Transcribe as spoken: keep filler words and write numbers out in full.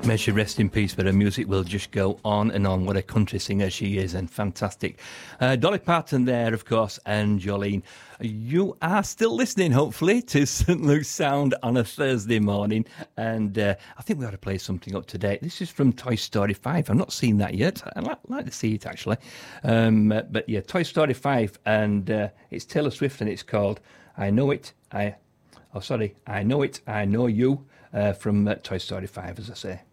May she rest in peace, but her music will just go on and on. What a country singer she is, and fantastic. Uh, Dolly Parton there, of course, and Jolene. You are still listening, hopefully, to Saint Luke's Sound on a Thursday morning, and uh, I think we ought to play something up to date. This is from Toy Story five. I've not seen that yet. I'd like, like to see it, actually. Um, uh, but yeah, Toy Story five, and uh, it's Taylor Swift, and it's called I Know It, I... Oh, sorry, I Know It, I Know You, uh, from uh, Toy Story five, as I say.